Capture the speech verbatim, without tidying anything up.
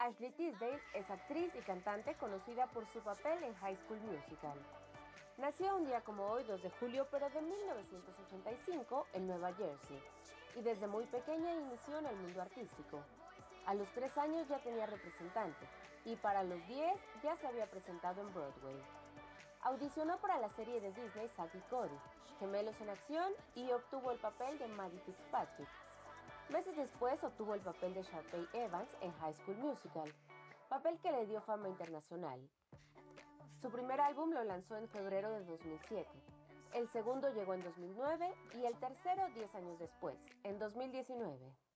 Ashley Tisdale es actriz y cantante conocida por su papel en High School Musical. Nació un día como hoy, dos de julio, pero de mil novecientos ochenta y cinco, en Nueva Jersey, y desde muy pequeña inició en el mundo artístico. A los tres años ya tenía representante, y para los diez ya se había presentado en Broadway. Audicionó para la serie de Disney Zack y Cody, Gemelos en Acción, y obtuvo el papel de Maddie Fitzpatrick. Meses después obtuvo el papel de Sharpay Evans en High School Musical, papel que le dio fama internacional. Su primer álbum lo lanzó en febrero de dos mil siete, el segundo llegó en dos mil nueve y el tercero diez años después, en dos mil diecinueve.